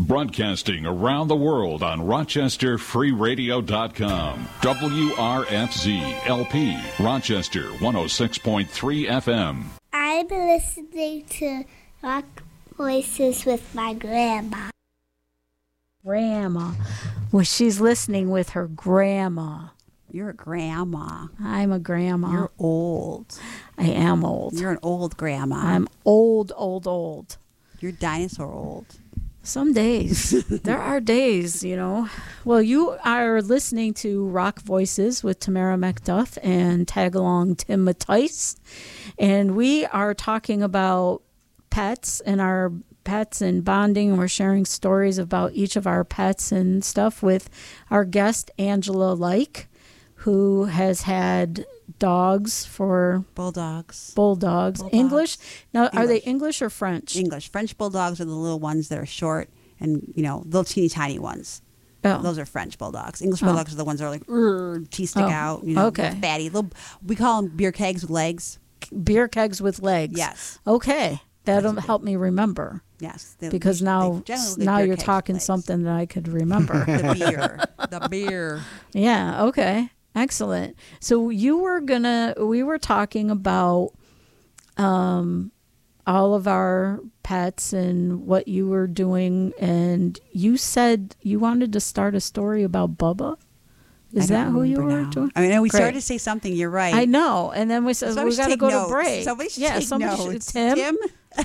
Broadcasting around the world on RochesterFreeRadio.com. WRFZ LP, Rochester 106.3 FM. I'm listening to Rock Voices with my grandma. Grandma. Well, she's listening with her grandma. You're a grandma. I'm a grandma. You're old. I am old. You're an old grandma. I'm old. You're dinosaur old. Some days. There are days, you know. Well, you are listening to Rock Voices with Tamara McDuff and Tagalong Tim Mattice. And we are talking about pets and our pets and bonding. And we're sharing stories about each of our pets and stuff with our guest, Angela Like, who has had dogs for... Bulldogs. English? Now, are they English or French? English. French bulldogs are the little ones that are short and, you know, little teeny tiny ones. Oh. Those are French bulldogs. English bulldogs are the ones that are like, teeth stick out, you know, okay. fatty. We call them beer kegs with legs. Beer kegs with legs. Yes. Okay. That'll help me remember. Yes. Because now you're talking something that I could remember. The beer. Yeah, okay. Excellent. So we were talking about all of our pets and what you were doing, and you said you wanted to start a story about Bubba. Is that who you were doing? I mean, we started to say something. You're right. I know. And then we said, we got to go to break. Somebody should take notes. Tim?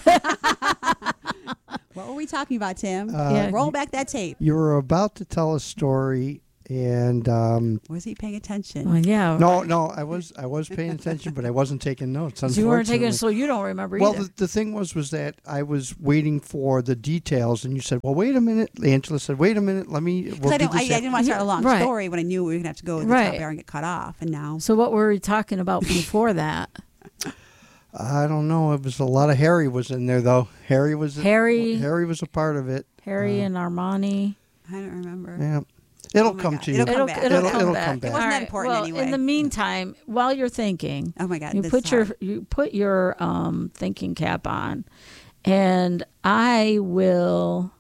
What were we talking about, Tim? Roll back that tape. You were about to tell a story, and was he paying attention? Well, yeah. No, I was paying attention, but I wasn't taking notes. You weren't taking, so you don't remember either. Well, the thing was that I was waiting for the details, and you said, "Well, wait a minute." Angela said, "Wait a minute. I didn't want to start a long story when I knew we were going to have to go to the top there and get cut off, and now. So what were we talking about before that? I don't know. It was a lot of Harry was in there, though. Harry was a part of it. Harry and Armani. I don't remember. Yeah. It'll come to you. It'll come back. It'll come back. It wasn't that important anyway. In the meantime, while you're thinking, oh my God, you put your thinking cap on, and I will.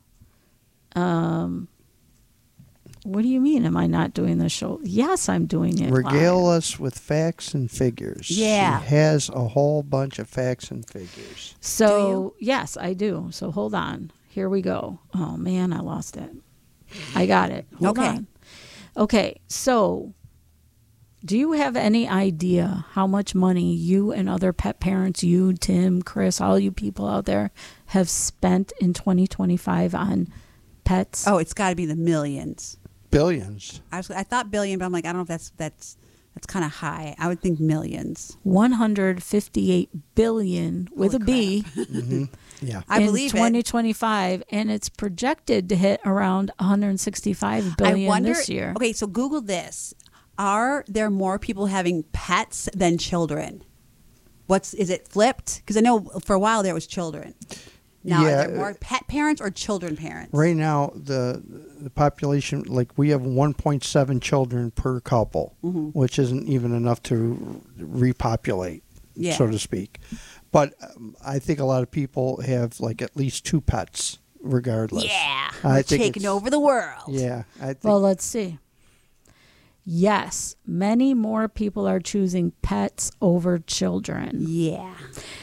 What do you mean? Am I not doing the show? Yes, I'm doing it. Regale us with facts and figures. Yeah, she has a whole bunch of facts and figures. So yes, I do. So hold on. Here we go. Oh man, I lost it. I got it. Hold on. Okay, so do you have any idea how much money you and other pet parents, you, Tim, Chris, all you people out there, have spent in 2025 on pets? Oh, it's got to be the millions. Billions. I thought billion, but I'm like, I don't know if that's kind of high. I would think millions. 158 billion with Holy a B. Mm-hmm. Yeah, I believe 2025, and it's projected to hit around 165 billion this year. Okay, so Google this: are there more people having pets than children? Is it flipped? Because I know for a while there was children. Now, are there more pet parents or children parents? Right now, the population, like we have 1.7 children per couple, which isn't even enough to repopulate, so to speak. But I think a lot of people have like at least 2 pets, regardless. Yeah, we're taking over the world. Yeah. Well, let's see. Yes, many more people are choosing pets over children. Yeah.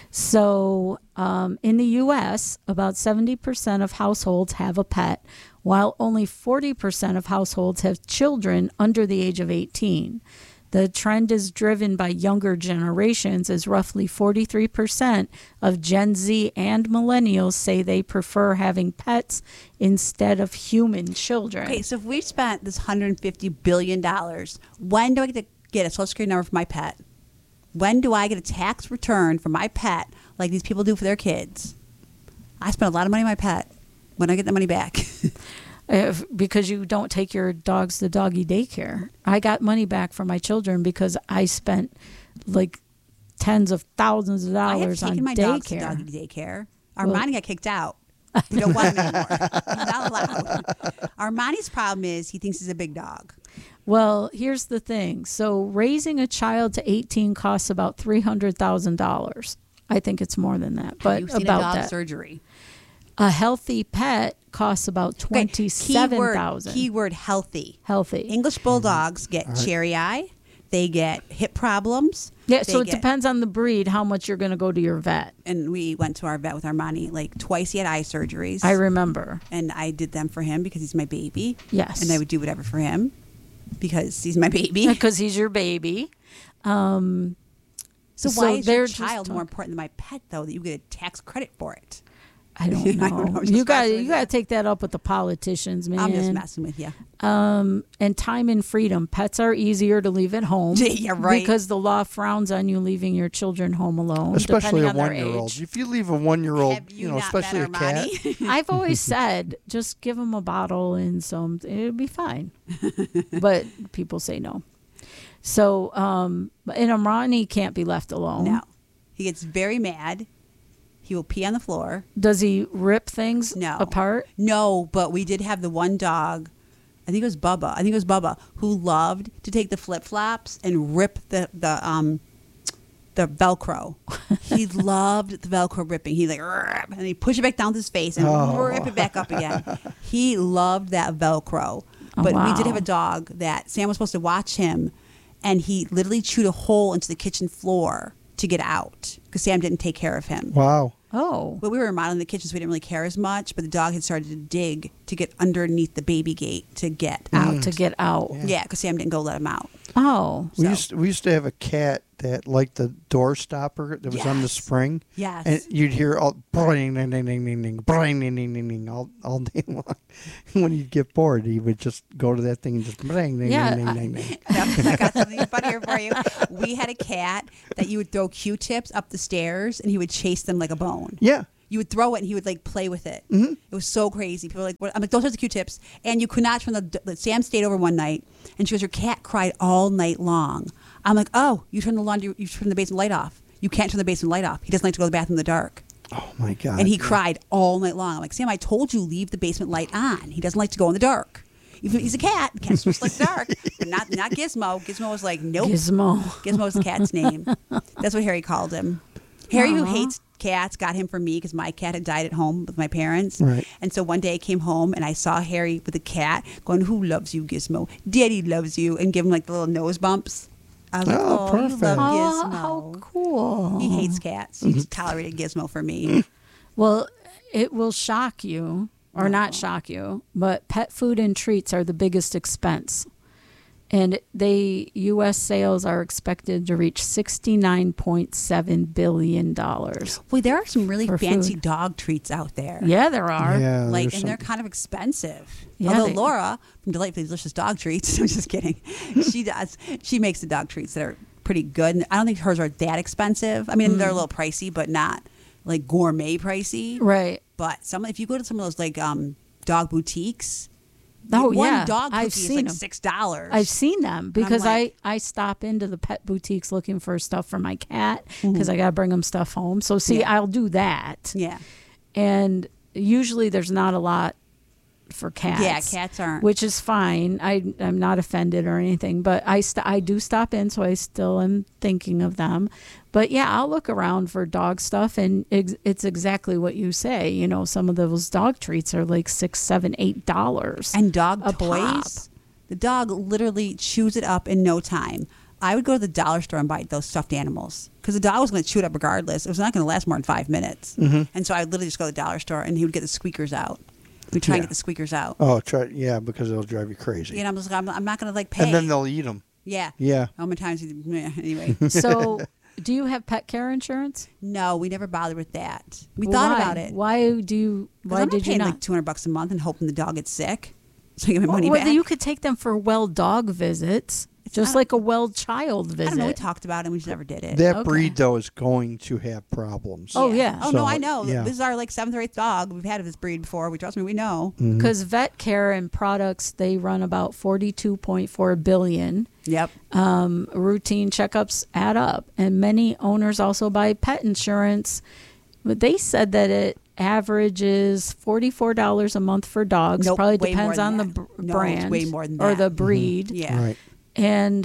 So in the U.S., about 70% of households have a pet, while only 40% of households have children under the age of 18. The trend is driven by younger generations, as roughly 43% of Gen Z and millennials say they prefer having pets instead of human children. Okay, so if we spent this $150 billion, when do I get a Social Security number for my pet? When do I get a tax return for my pet like these people do for their kids? I spent a lot of money on my pet. When do I get the money back? Because you don't take your dogs to doggy daycare. I got money back from my children because I spent like tens of thousands of dollars on daycare. I have taken my dogs to doggy daycare. Armani got kicked out. We don't want him anymore. He's not allowed. Armani's problem is he thinks he's a big dog. Well, here's the thing. So raising a child to 18 costs about $300,000. I think it's more than that. But You've seen about a dog that. surgery. A healthy pet costs about $27,000. Keyword healthy. Healthy. English bulldogs get cherry eye. They get hip problems. Yeah, so it depends on the breed how much you're going to go to your vet. And we went to our vet with Armani like twice. He had eye surgeries. I remember. And I did them for him because he's my baby. Yes. And I would do whatever for him because he's my baby. Because he's your baby. So why is they're your just child more important than my pet, though, that you get a tax credit for it? I don't know. I don't know. You got to take that up with the politicians, man. I'm just messing with you. And time and freedom. Pets are easier to leave at home. Yeah, right. Because the law frowns on you leaving your children home alone, especially depending a on their 1-year-old. age. If you leave a 1-year-old, Have you not especially a met cat. Armani? I've always said, just give them a bottle and some, it'll be fine. But people say no. So, and Armani can't be left alone. No. He gets very mad. He will pee on the floor. Does he rip things apart? No, but we did have the one dog, I think it was Bubba, who loved to take the flip-flops and rip the Velcro. He loved the Velcro ripping. He and he'd push it back down to his face and rip it back up again. He loved that Velcro. But we did have a dog that Sam was supposed to watch him, and he literally chewed a hole into the kitchen floor to get out because Sam didn't take care of him. Wow. Oh. But we were remodeling the kitchen, so we didn't really care as much. But the dog had started to dig to get underneath the baby gate to get out. To get out. Yeah, because Sam didn't go let him out. Oh. We used to have a cat that liked the door stopper that was on the spring. Yes. And you'd hear all ding ding ding ding ding ding ding ding ding all day long. When he'd get bored, he would just go to that thing and just ding ding ding ding ding. I got something funnier for you. We had a cat that you would throw Q-tips up the stairs, and he would chase them like a bone. Yeah. You would throw it, and he would like play with it. Mm-hmm. It was so crazy. People were like, "What?" I'm like, "Don't touch the Q-tips." And you could not turn the. Sam stayed over one night, and she goes, "Your cat cried all night long." I'm like, "Oh, you turn the basement light off. You can't turn the basement light off. He doesn't like to go to the bathroom in the dark." Oh my God. And he cried all night long. I'm like, "Sam, I told you leave the basement light on. He doesn't like to go in the dark. Even he's a cat. Cats just like dark, but not Gizmo. Gizmo was like, nope. Gizmo's the cat's name. That's what Harry called him. Harry, who hates cats, got him for me because my cat had died at home with my parents. Right. And so one day I came home and I saw Harry with a cat going, "Who loves you, Gizmo? Daddy loves you," and give him like the little nose bumps. I was like, "Oh, perfect. you love Gizmo." How cool. He hates cats. He just tolerated Gizmo for me. Well, it will shock you, or not shock you, but pet food and treats are the biggest expense. And U.S. sales are expected to reach $69.7 billion. Well, there are some really fancy dog treats out there. Yeah, there are. Yeah, and they're kind of expensive. Yeah, Although Laura from Delightfully Delicious Dog Treats, I'm just kidding. She makes the dog treats that are pretty good. And I don't think hers are that expensive. I mean, they're a little pricey, but not like gourmet pricey. Right. But if you go to some of those like dog boutiques, one dog cookie I've is seen like them. $6. I've seen them because like, I stop into the pet boutiques looking for stuff for my cat because I got to bring him stuff home. So I'll do that. Yeah. And usually there's not a lot for cats. Yeah, cats aren't. Which is fine. I'm not offended or anything, but I do stop in, so I still am thinking of them. But yeah, I'll look around for dog stuff, and it's exactly what you say. You know, some of those dog treats are like $6, $7, $8. And dog a toys. pop. The dog literally chews it up in no time. I would go to the dollar store and buy those stuffed animals because the dog was going to chew it up regardless. It was not going to last more than 5 minutes. Mm-hmm. And so I would literally just go to the dollar store, and he would get the squeakers out. We try and get the squeakers out. Oh, because it'll drive you crazy. You know, I'm not going to like pay. And then they'll eat them. Yeah. Yeah. How many times? Anyway. So, do you have pet care insurance? No, we never bothered with that. We thought about it. Why did you not? Like $200 a month and hoping the dog gets sick, so I get my money back. You could take them for well dog visits. Just like a well child visit. I don't know. We talked about it and we just never did it. That breed, though, is going to have problems. Oh, yeah. Oh, no, I know. Yeah. This is our 7th or 8th dog. We've had this breed before. Trust me, we know. Because vet care and products, they run about $42.4 billion. Yep. Routine checkups add up. And many owners also buy pet insurance. But they said that it averages $44 a month for dogs. Nope, Probably depends on the brand. It's way more than that. Or the breed. Mm-hmm. Yeah. Right. And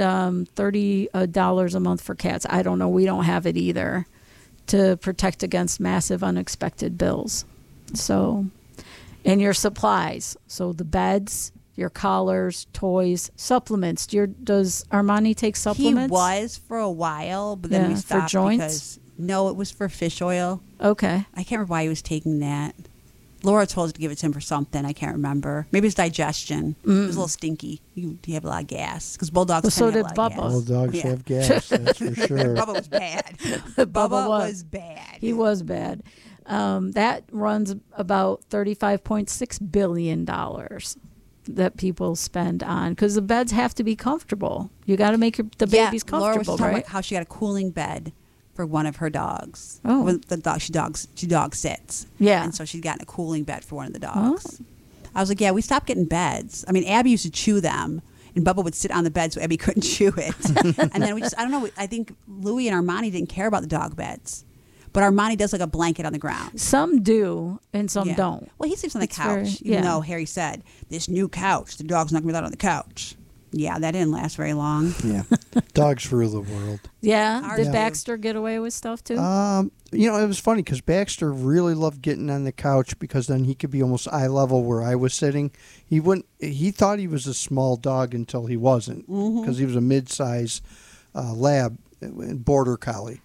$30 a month for cats. I don't know. We don't have it either to protect against massive unexpected bills. So, and your supplies. So the beds, your collars, toys, supplements. Does Armani take supplements? He was for a while, but then we for stopped joints? because no, it was for fish oil. Okay. I can't remember why he was taking that. Laura told us to give it to him for something. I can't remember. Maybe his digestion. It was a little stinky. He had a lot of gas because bulldogs. Well, so tend to did have a lot Bubba. of gas. Bulldogs Yeah. have gas, that's for sure. Bubba was bad. Bubba was bad. He was bad. That runs about $35.6 billion that people spend on, because the beds have to be comfortable. You got to make the babies Laura was comfortable, talking right? about how she got a cooling bed for one of her dogs. Oh. When the dog she dog sits. Yeah. And so she'd gotten a cooling bed for one of the dogs. I was like, yeah, we stopped getting beds. I mean, Abby used to chew them, and Bubba would sit on the bed so Abby couldn't chew it. And then I don't know, I think Louie and Armani didn't care about the dog beds. But Armani does like a blanket on the ground. Some do, and some Yeah. don't. Well, he sleeps on the It's couch, very- even yeah. though Harry said, this new couch, the dog's not going to be allowed on the couch. Yeah, that didn't last very long. Yeah, dogs rule the world. Yeah. Ours Did do. Baxter get away with stuff too? You know, it was funny because Baxter really loved getting on the couch because then he could be almost eye level where I was sitting. He wouldn't. He thought he was a small dog until he wasn't, because he was a mid-size lab, border collie.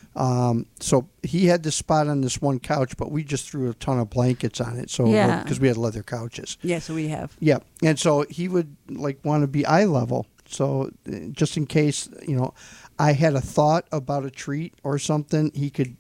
So he had this spot on this one couch, but we just threw a ton of blankets on it. So Yeah. because we had leather couches. Yeah, so we have. Yeah, and so he would like want to be eye level. So just in case, you know, I had a thought about a treat or something, he could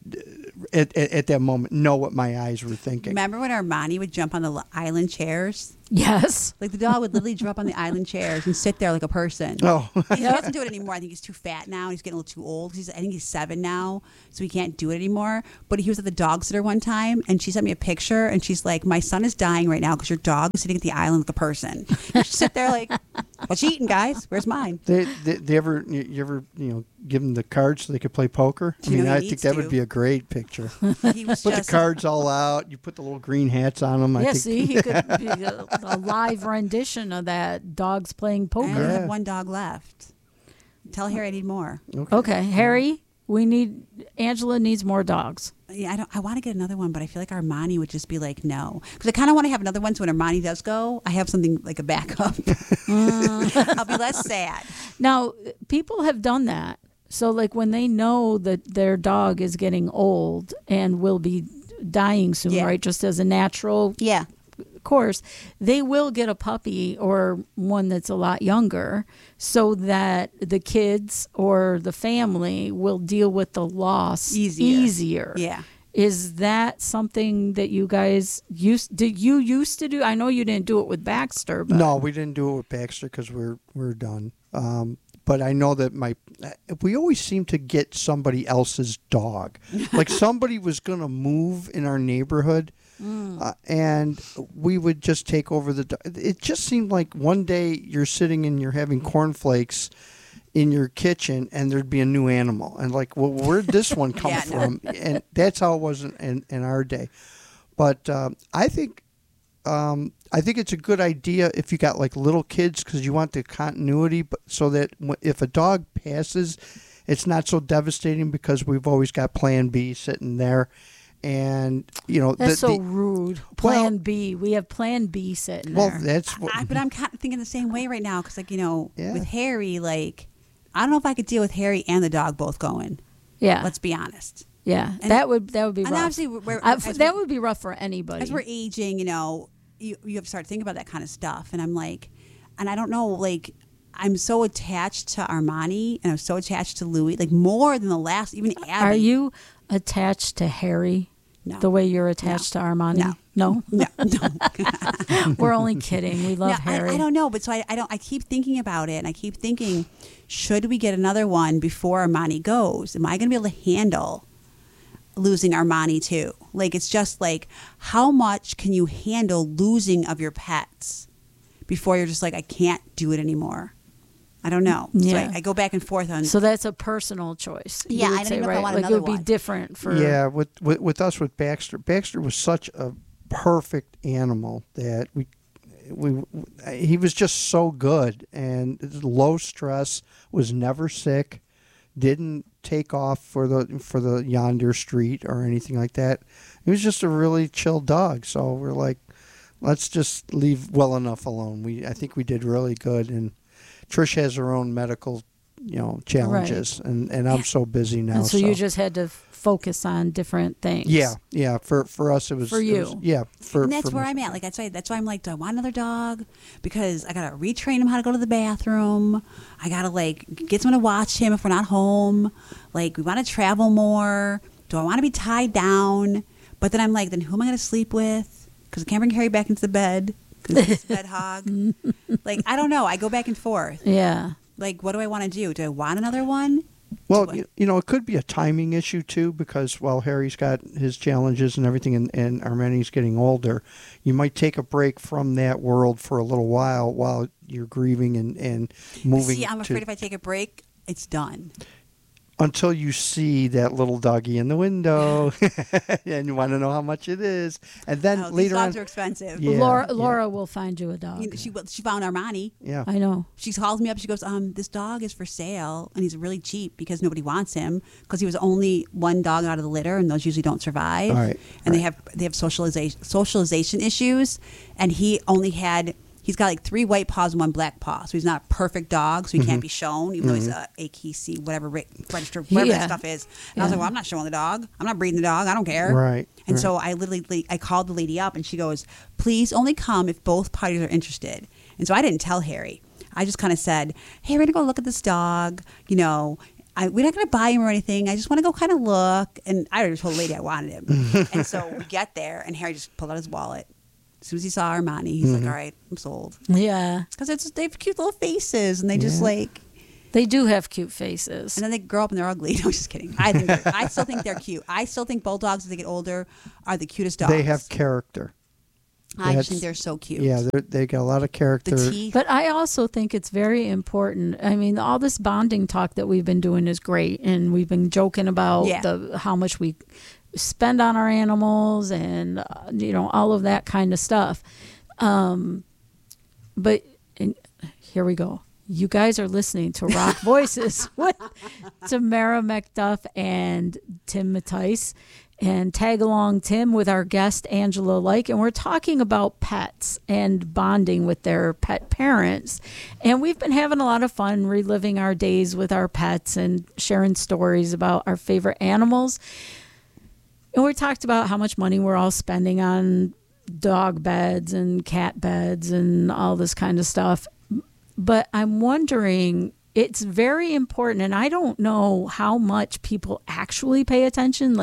at that moment know what my eyes were thinking. Remember when Armani would jump on the island chairs? yes. Like the dog would literally jump on the island chairs and sit there like a person. Oh, He doesn't do it anymore. I think he's too fat now. He's getting a little too old. I think he's 7 now, so he can't do it anymore. But he was at the dog sitter one time, and she sent me a picture, and she's like, "My son is dying right now because your dog is sitting at the island like a person." You should sit there like, "What's eating, guys? Where's mine?" they ever you ever give them the cards so they could play poker? I You mean, know he I think needs that to. would be a great picture. He was Put just the cards all out. You put the little green hats on them. I Yeah, think. see, he could be a live rendition of that dogs playing I poker. only Yeah. have one dog left. Tell Harry I need more. Okay, Harry, Angela needs more dogs. Yeah, I want to get another one, but I feel like Armani would just be like, no. Because I kind of want to have another one so when Armani does go, I have something like a backup. I'll be less sad. Now, people have done that. So, like, when they know that their dog is getting old and will be dying soon, Yeah. right? Just as a natural Yeah. course, they will get a puppy or one that's a lot younger so that the kids or the family will deal with the loss easier. Yeah. Is that something that you guys used to do? I know you didn't do it with Baxter, but No, we didn't do it with Baxter because we're done. But I know that we always seem to get somebody else's dog. Like somebody was going to move in our neighborhood, and we would just take over the dog. It just seemed like one day you're sitting and you're having cornflakes in your kitchen, and there'd be a new animal, and like, well, where'd this one come Yeah, no. from? And that's how it was in our day. But I think it's a good idea if you got like little kids because you want the continuity, but so that if a dog passes, it's not so devastating because we've always got Plan B sitting there, and you know that's so rude. Plan B. We have Plan B sitting Well, there. that's what, But I'm kind of thinking the same way right now because, like, Yeah. with Harry, like, I don't know if I could deal with Harry and the dog both going. yeah, Let's be honest. yeah. And- that would be rough. And obviously, That would be rough for anybody. as we're aging, you have to start thinking about that kind of stuff. And I'm like, and I don't know, like, I'm so attached to Armani and I'm so attached to Louis, like more than the last, even Abby. Are you attached to Harry No. the way you're attached to Armani? No. No, no. We're only kidding. We love No, Harry. I don't know, but so I keep thinking about it, and I keep thinking, should we get another one before Armani goes? Am I going to be able to handle losing Armani too? Like, it's just like, how much can you handle losing of your pets before you're just like, I can't do it anymore? I don't know. Yeah. So I go back and forth on. So that's a personal choice. You Yeah, would I don't say, even know if I right? want Like another it would be one. different for yeah. With us with Baxter, Baxter was such a perfect animal that he was just so good and low stress, was never sick, didn't take off for the yonder street or anything like that. He was just a really chill dog. So we're like, let's just leave well enough alone. I think we did really good. And Trish has her own medical, challenges, and I'm so busy now. And so you just had to focus on different things. Yeah. For us, it was for you. And that's where I'm at. Like that's why I'm like, do I want another dog? Because I gotta retrain him how to go to the bathroom. I gotta get someone to watch him if we're not home. Like we want to travel more. Do I want to be tied down? But then I'm like, then who am I gonna sleep with? Because I can't bring Harry back into the bed because he's a bed hog. I don't know. I go back and forth. Yeah. What do I want to do? Do I want another one? Well, it could be a timing issue too, because while Harry's got his challenges and everything, and Armeni's getting older, you might take a break from that world for a little while you're grieving and moving. See, I'm afraid if I take a break, it's done. Until you see that little doggy in the window and you want to know how much it is. And then later on. These dogs are expensive. Yeah, Laura will find you a dog. She found Armani. Yeah. I know. She calls me up. She goes, this dog is for sale, and he's really cheap because nobody wants him because he was only one dog out of the litter, and those usually don't survive. All right. And they have socialization issues, and he's got 3 white paws and 1 black paw. So he's not a perfect dog, so he can't be shown, even though he's a AKC, whatever register, whatever that stuff is. And I was like, well, I'm not showing the dog. I'm not breeding the dog. I don't care. Right. And so I called the lady up, and she goes, please only come if both parties are interested. And so I didn't tell Harry. I just kind of said, hey, we're going to go look at this dog. We're not going to buy him or anything. I just want to go kind of look. And I already told the lady I wanted him. And so we get there, and Harry just pulled out his wallet. As soon as he saw Armani, he's like, all right, I'm sold. Yeah. Because they have cute little faces, and they just They do have cute faces. And then they grow up and they're ugly. No, just kidding. I still think they're cute. I still think bulldogs, as they get older, are the cutest dogs. They have character. I just think they're so cute. Yeah, they got a lot of character. The teeth. But I also think it's very important. I mean, all this bonding talk that we've been doing is great, and we've been joking about how much we spend on our animals and all of that kind of stuff. But here we go. You guys are listening to Rock Voices with Tamara McDuff and Tim Mattice, and tag along Tim with our guest Angela Like, and we're talking about pets and bonding with their pet parents. And we've been having a lot of fun reliving our days with our pets and sharing stories about our favorite animals. And we talked about how much money we're all spending on dog beds and cat beds and all this kind of stuff. But I'm wondering, it's very important, and I don't know how much people actually pay attention.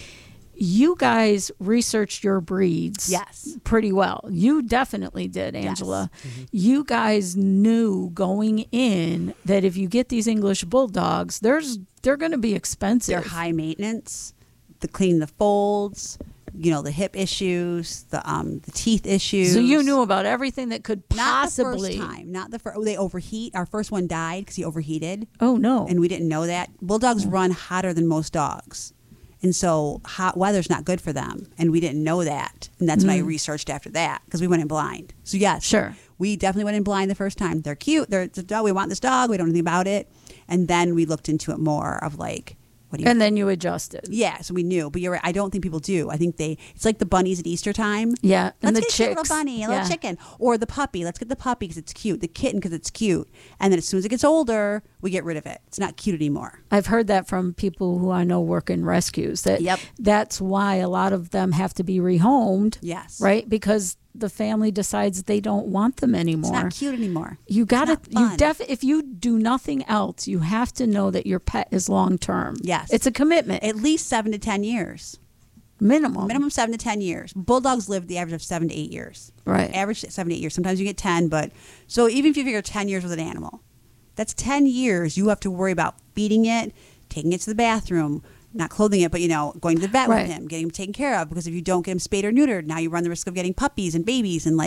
You guys researched your breeds pretty well. You definitely did, Angela. Yes. Mm-hmm. You guys knew going in that if you get these English bulldogs, they're going to be expensive. They're high maintenance. The cleaning the folds, the hip issues, the teeth issues. So you knew about everything that could possibly. Not the first time. They overheat. Our first one died because he overheated. Oh, no. And we didn't know that. Bulldogs run hotter than most dogs. And so hot weather's not good for them. And we didn't know that. And that's when I researched after that because we went in blind. So, yes. Sure. We definitely went in blind the first time. They're cute. We want this dog. We don't know anything about it. And then we looked into it more of and then you adjusted. Yeah, so we knew. But you're right. I don't think people do. I think it's like the bunnies at Easter time. Yeah, and let's the get a little bunny, a little chicken. Or the puppy. Let's get the puppy because it's cute. The kitten because it's cute. And then as soon as it gets older, we get rid of it. It's not cute anymore. I've heard that from people who I know work in rescues. That's why a lot of them have to be rehomed. Yes. Right? Because the family decides they don't want them anymore. It's not cute anymore. You got to if you do nothing else, you have to know that your pet is long term. Yes. It's a commitment. At least 7 to 10 years. Minimum 7 to 10 years. Bulldogs live the average of 7 to 8 years. Right. Average 7 to 8 years. Sometimes you get 10, but so even if you figure 10 years with an animal, that's 10 years you have to worry about feeding it, taking it to the bathroom, not clothing it, but going to the vet with him, getting him taken care of. Because if you don't get him spayed or neutered, now you run the risk of getting puppies and babies and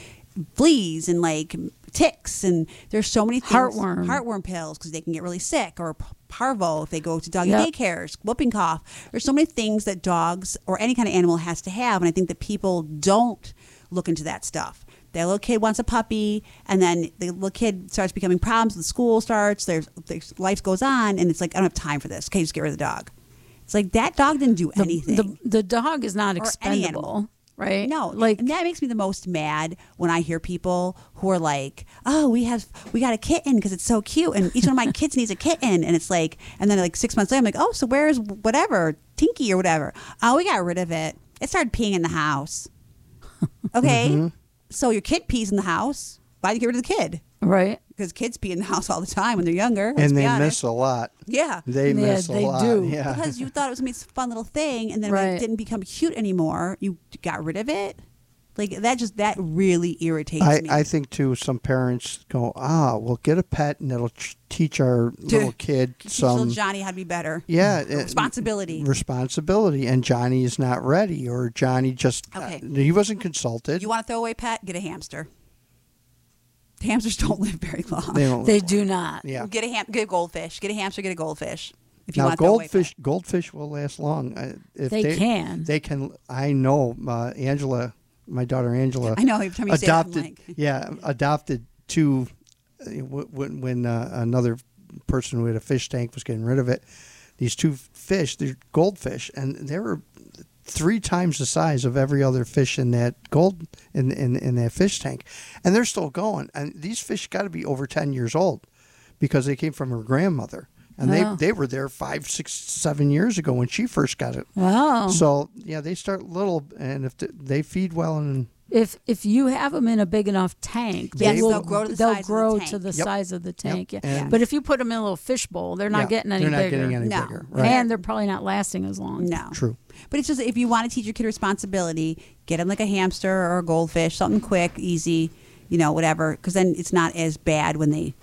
fleas and ticks, and there's so many things. Heartworm pills because they can get really sick, or parvo if they go to doggy daycares, whooping cough. There's so many things that dogs or any kind of animal has to have, and I think that people don't look into that stuff. The little kid wants a puppy, and then the little kid starts becoming problems. The school starts. There's life goes on, and it's like, I don't have time for this. Okay, just get rid of the dog. It's like that dog didn't do anything. The dog is not Or any expendable. animal. Right? No, like and that makes me the most mad when I hear people who are like, "Oh, we got a kitten because it's so cute, and each one of my kids needs a kitten," and it's like, and then like 6 months later, I'm like, "Oh, so where's whatever Tinky or whatever? Oh, we got rid of it. It started peeing in the house. Okay, so your kid pees in the house. Why'd you get rid of the kid? right. Because kids pee in the house all the time when they're younger. Let's And be they honest. miss a lot. Yeah. They miss a they lot. do. Yeah. Because you thought it was going to be a fun little thing, and then when Right. it didn't become cute anymore, you got rid of it. Like that really irritates me. I think too. Some parents go, we'll get a pet and it'll teach our little kid Teach little some. Johnny how to be better. Yeah, Responsibility. Responsibility, and Johnny is not ready, or Johnny just Okay. he wasn't consulted. You want to throw away pet? Get a hamster. Hamsters don't live very long. They don't. They do not. yeah. Get a goldfish. Get a hamster. Get a goldfish. If you Now want to throw away pet. goldfish will last long. If They can. They can. I know. Angela, my daughter Angela. I know, every time you say that, I'm adopted. like- Adopted two. When another person who had a fish tank was getting rid of it, these two fish, they're goldfish, and they were 3 times the size of every other fish in that in that fish tank, and they're still going. And these fish got to be over 10 years old because they came from her grandmother, and Wow. they were there 5, 6, 7 years ago when she first got it. Wow. So yeah, they start little, and if they feed well, and If you have them in a big enough tank, Yes, will- they'll grow to the they'll size of the grow tank. to the Yep. size of the tank. Yep. Yeah. And- But if you put them in a little fish bowl, they're not yeah, getting any they're not bigger. getting any No. bigger. Right. And they're probably not lasting as long. No. True. But it's just if you want to teach your kid responsibility, get them like a hamster or a goldfish, something quick, easy, whatever. Because then it's not as bad when they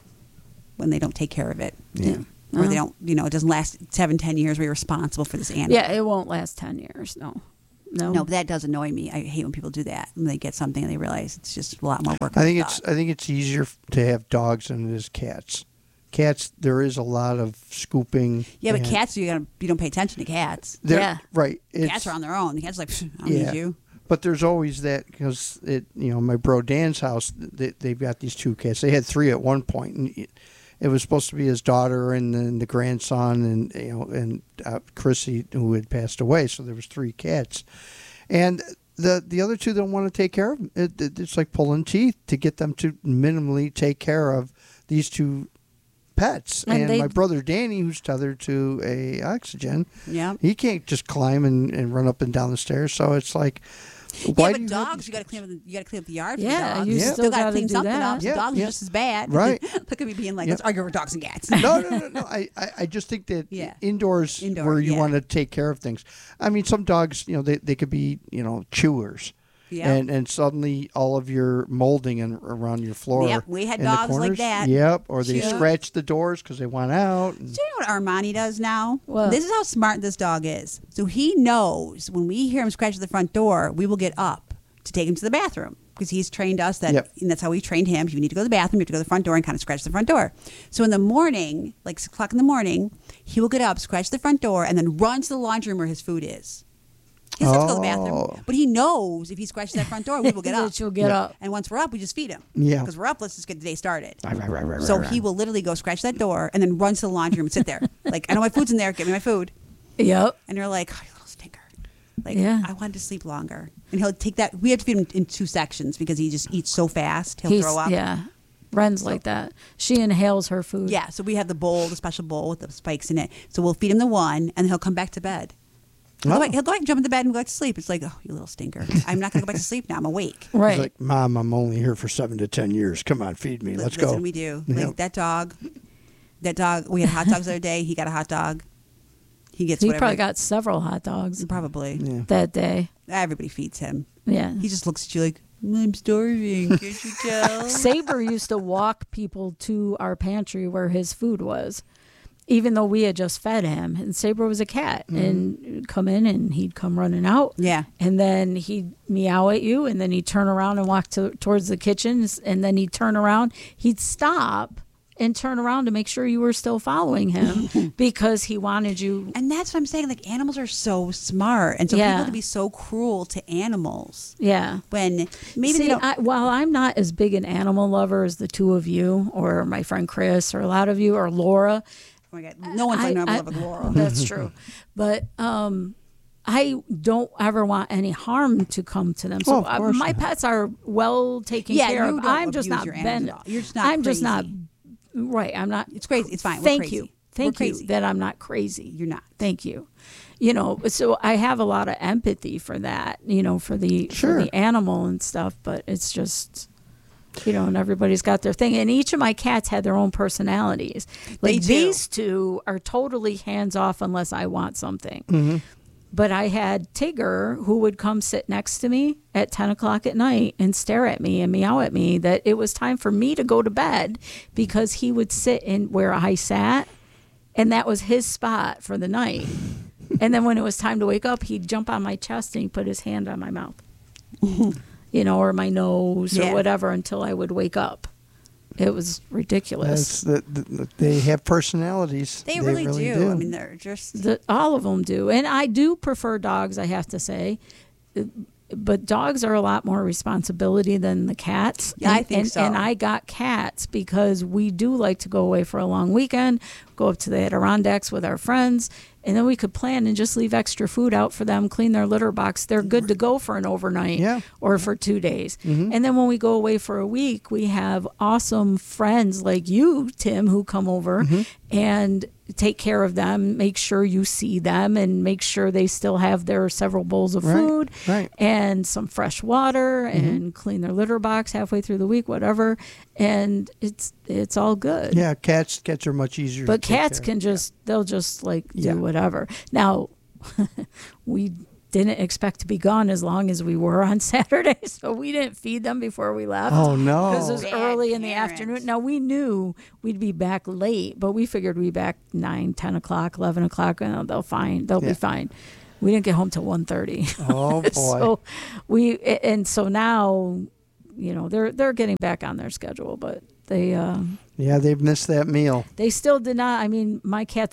don't take care of it. Yeah. Or they don't, it doesn't last 7-10 years where you're responsible for this animal. Yeah, it won't last 10 years. No. No, but that does annoy me. I hate when people do that. When they get something and they realize it's just a lot more work. I with think the it's dog. easier to have dogs than it is cats. Cats, there is a lot of scooping. Yeah, but and cats, you don't pay attention to cats. they're- Yeah. right. Cats are on their own. The cat's like, I don't Yeah. need you. But there's always that because my bro Dan's house, they've got these 2 cats. They had 3 at one point, and it was supposed to be his daughter and then the grandson, and Chrissy, who had passed away. So there was 3 cats, and the other 2 don't want to take care of them. It's like pulling teeth to get them to minimally take care of these 2 pets. And And my brother Danny, who's tethered to a oxygen, Yeah. he can't just climb and run up and down the stairs. So it's like, why Yeah, do but you have dogs, these you got to clean up. You got to clean up the yard. Yeah, for the dogs. you Yeah. still got to got to clean do something that. up. Yeah, Dogs yeah. are just as bad. Right. Look at me being like, Yep. let's argue over dogs and cats. no. I just think that Yeah. indoors Indoor, where you yeah. want to take care of things. I mean, some dogs, they could be, chewers. Yeah. And suddenly all of your molding around your floor. Yep, we had in the dogs like corners. that. Yep. Or they Chew. scratch the doors because they want out. And, Do you know what Armani does now? What? This is how smart this dog is. So he knows when we hear him scratch at the front door, we will get up to take him to the bathroom because he's trained us that, Yep. and that's how we trained him. If you need to go to the bathroom, you have to go to the front door and kind of scratch the front door. So in the morning, like 6 o'clock in the morning, he will get up, scratch the front door, and then run to the laundry room where his food is. He doesn't have to go to the bathroom, Oh. but he knows if he scratches that front door, we will get up. That you'll get up. And once we're up, we just feed him. Yeah. Because we're up, let's just get the day started. Right. So he will literally go scratch that door and then run to the laundry room and sit there. Like, I know my food's in there. Get me my food. Yep. And you're like, oh, you little stinker. Like, Yeah. I wanted to sleep longer. And he'll take that. We have to feed him in 2 sections because he just eats so fast. He'll throw up. Yeah. Ren's like that. She inhales her food. Yeah. So we have the bowl, the special bowl with the spikes in it. So we'll feed him the one and he'll come back to bed. He'll go back, jump into bed and go back to sleep. It's like, oh, you little stinker. I'm not going to go back to sleep now. I'm awake. Right. He's like, Mom, I'm only here for 7 to 10 years. Come on, feed me. Let's Listen, go. we do. Yeah. Like that dog, we had hot dogs the other day. He got a hot dog. He gets he whatever. probably got several hot dogs Probably. Yeah. that day. Everybody feeds him. Yeah. He just looks at you like, I'm starving. Can't you tell? Saber used to walk people to our pantry where his food was, even though we had just fed him. And Saber was a cat, and come in and he'd come running out. Yeah. And then he'd meow at you, and then he'd turn around and walk towards the kitchen, and then he'd turn around. He'd stop and turn around to make sure you were still following him because he wanted you. And that's what I'm saying. Like, animals are so smart. And so Yeah. people to be so cruel to animals Yeah. when maybe See, they don't. while I'm not as big an animal lover as the 2 of you or my friend Chris or a lot of you or Laura, Oh my God, no one's like never live with Laurel. That's true. But I don't ever want any harm to come to them. So of course my not. pets are well taken care you of. don't I'm just abuse not your bent. animals at all. You're just not I'm just not crazy. right. I'm not. It's crazy. It's fine. We're Thank crazy. you. We're Thank you crazy. that I'm not crazy. You're not. Thank you. So I have a lot of empathy for that, for the Sure. animal and stuff, but it's just, and everybody's got their thing. And each of my cats had their own personalities. Like do. these two are totally hands off unless I want something. But I had Tigger who would come sit next to me at 10 o'clock at night and stare at me and meow at me that it was time for me to go to bed because he would sit in where I sat and that was his spot for the night. And then when it was time to wake up, he'd jump on my chest and he'd put his hand on my mouth, or my nose or whatever until I would wake up. It was ridiculous. They have personalities. They really do. I mean, they're just All of them do. And I do prefer dogs, I have to say. But dogs are a lot more responsibility than the cats. Yeah, I think so. And I got cats because we do like to go away for a long weekend, go up to the Adirondacks with our friends, and then we could plan and just leave extra food out for them, clean their litter box. They're good to go for an overnight or for 2 days. And then when we go away for a week, we have awesome friends like you, Tim, who come over and take care of them, make sure you see them, and make sure they still have their several bowls of food and some fresh water and clean their litter box halfway through the week, whatever. And it's all good. Yeah, cats are much easier. But to take cats care can of. just they'll just like do whatever. Now we didn't expect to be gone as long as we were on Saturday, so we didn't feed them before we left. Oh no! Because it was Bad early in the parents. afternoon. Now we knew we'd be back late, but we figured we'd be back 9, 10 o'clock, 11 o'clock, and they'll be fine. We didn't get home till 1:30. Oh boy! So now, they're getting back on their schedule, but they they've missed that meal. they still did not. I mean, my cats